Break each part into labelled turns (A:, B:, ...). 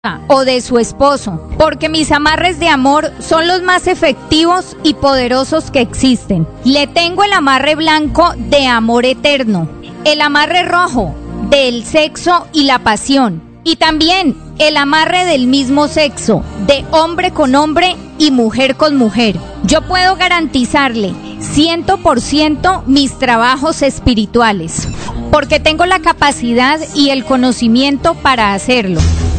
A: o de su esposo, porque mis amarres de amor son los más efectivos y poderosos que existen. Le tengo el amarre blanco de amor eterno, el amarre rojo del sexo y la pasión, y también el amarre del mismo sexo, de hombre con hombre y mujer con mujer. Yo puedo garantizarle 100% mis trabajos espirituales, porque tengo la capacidad y el conocimiento para hacerlo.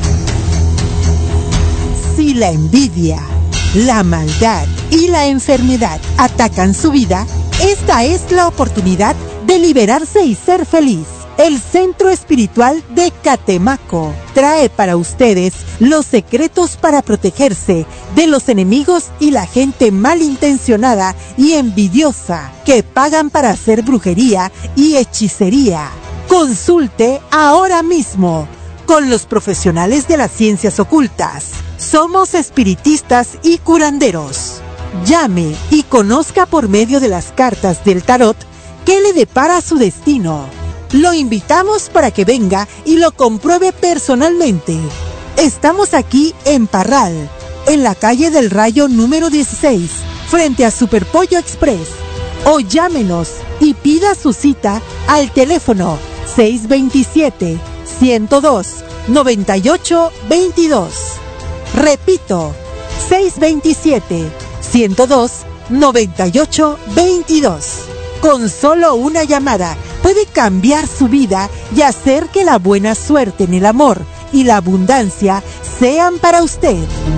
B: Si la envidia, la maldad y la enfermedad atacan su vida, esta es la oportunidad de liberarse y ser feliz. El Centro Espiritual de Catemaco trae para ustedes los secretos para protegerse de los enemigos y la gente malintencionada y envidiosa que pagan para hacer brujería y hechicería. Consulte ahora mismo con los profesionales de las ciencias ocultas. Somos espiritistas y curanderos. Llame y conozca por medio de las cartas del tarot qué le depara su destino. Lo invitamos para que venga y lo compruebe personalmente. Estamos aquí en Parral, en la calle del Rayo número 16, frente a Superpollo Express. O llámenos y pida su cita al teléfono 627-102-9822. Repito, 627-102-9822. Con solo una llamada puede cambiar su vida y hacer que la buena suerte en el amor y la abundancia sean para usted.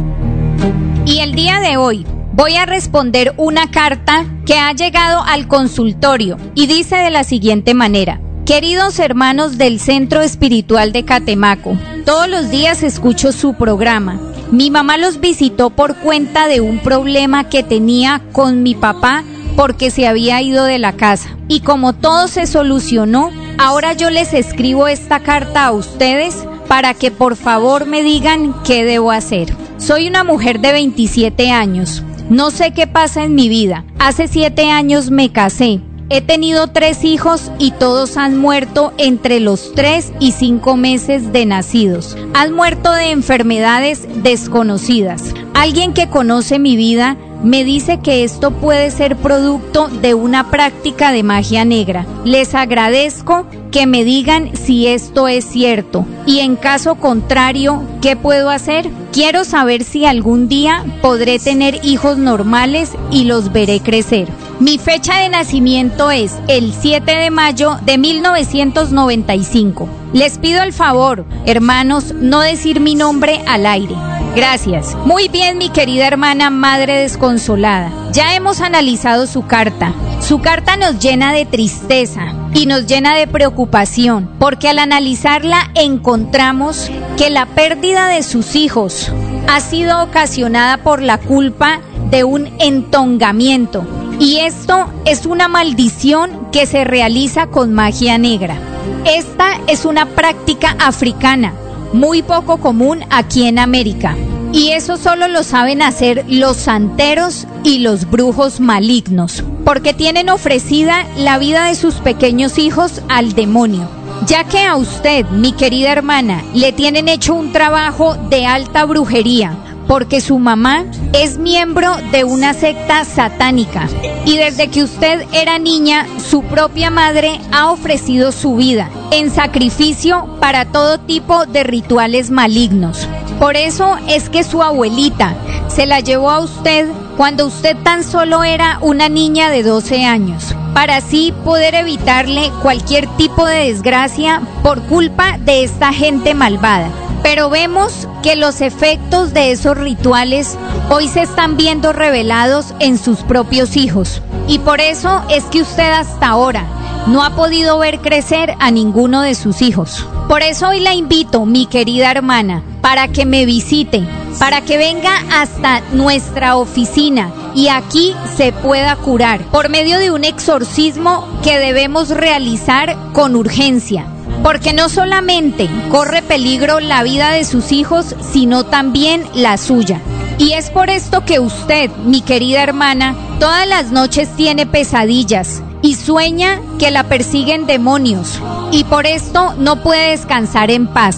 A: Y el día de hoy voy a responder una carta que ha llegado al consultorio y dice de la siguiente manera: queridos hermanos del Centro Espiritual de Catemaco, todos los días escucho su programa. Mi mamá los visitó por cuenta de un problema que tenía con mi papá porque se había ido de la casa. Y como todo se solucionó, ahora yo les escribo esta carta a ustedes para que por favor me digan qué debo hacer. Soy una mujer de 27 años. No sé qué pasa en mi vida. Hace 7 años me casé. He tenido 3 hijos y todos han muerto entre los 3 y 5 meses de nacidos. Han muerto de enfermedades desconocidas. Alguien que conoce mi vida me dice que esto puede ser producto de una práctica de magia negra. Les agradezco que me digan si esto es cierto y en caso contrario, ¿qué puedo hacer? Quiero saber si algún día podré tener hijos normales y los veré crecer. Mi fecha de nacimiento es el 7 de mayo de 1995. Les pido el favor, hermanos, no decir mi nombre al aire. Gracias. Muy bien, mi querida hermana madre desconsolada. Ya hemos analizado su carta. Su carta nos llena de tristeza y nos llena de preocupación, porque al analizarla encontramos que la pérdida de sus hijos ha sido ocasionada por la culpa de un entongamiento. Y esto es una maldición que se realiza con magia negra. Esta es una práctica africana, muy poco común aquí en América. Y eso solo lo saben hacer los santeros y los brujos malignos, porque tienen ofrecida la vida de sus pequeños hijos al demonio. Ya que a usted, mi querida hermana, le tienen hecho un trabajo de alta brujería, porque su mamá es miembro de una secta satánica y desde que usted era niña, su propia madre ha ofrecido su vida en sacrificio para todo tipo de rituales malignos. Por eso es que su abuelita se la llevó a usted cuando usted tan solo era una niña de 12 años, para así poder evitarle cualquier tipo de desgracia por culpa de esta gente malvada. Pero vemos que los efectos de esos rituales hoy se están viendo revelados en sus propios hijos. Y por eso es que usted hasta ahora no ha podido ver crecer a ninguno de sus hijos. Por eso hoy la invito, mi querida hermana, para que me visite, para que venga hasta nuestra oficina y aquí se pueda curar por medio de un exorcismo que debemos realizar con urgencia. Porque no solamente corre peligro la vida de sus hijos, sino también la suya. Y es por esto que usted, mi querida hermana, todas las noches tiene pesadillas y sueña que la persiguen demonios. Y por esto no puede descansar en paz.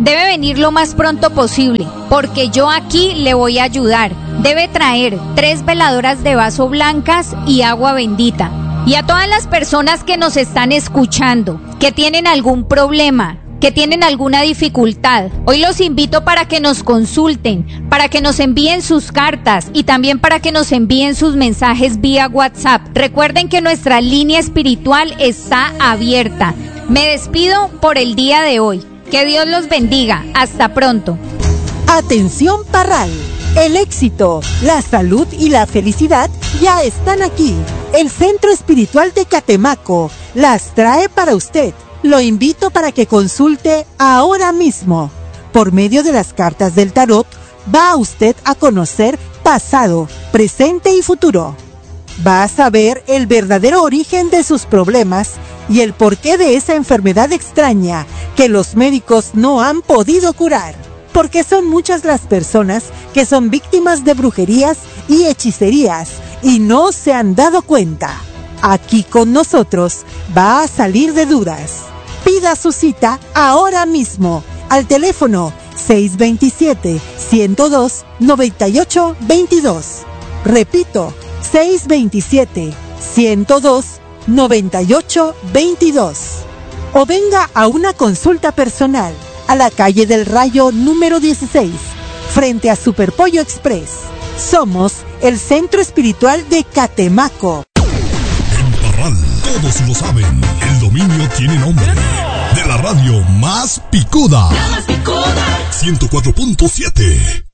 A: Debe venir lo más pronto posible, porque yo aquí le voy a ayudar. Debe traer 3 veladoras de vaso blancas y agua bendita. Y a todas las personas que nos están escuchando, que tienen algún problema, que tienen alguna dificultad, hoy los invito para que nos consulten, para que nos envíen sus cartas y también para que nos envíen sus mensajes vía WhatsApp. Recuerden que nuestra línea espiritual está abierta. Me despido por el día de hoy. Que Dios los bendiga. Hasta pronto.
B: Atención Parral. El éxito, la salud y la felicidad ya están aquí. El Centro Espiritual de Catemaco las trae para usted. Lo invito para que consulte ahora mismo. Por medio de las cartas del tarot, va usted a conocer pasado, presente y futuro. Va a saber el verdadero origen de sus problemas y el porqué de esa enfermedad extraña que los médicos no han podido curar. Porque son muchas las personas que son víctimas de brujerías y hechicerías y no se han dado cuenta. Aquí con nosotros va a salir de dudas. Pida su cita ahora mismo al teléfono 627-102-9822. Repito, 627-102-9822. O venga a una consulta personal a la calle del Rayo número 16, frente a Superpollo Express. Somos el Centro Espiritual de Catemaco.
C: En Parral, todos lo saben, el dominio tiene nombre. De la radio más picuda. 104.7.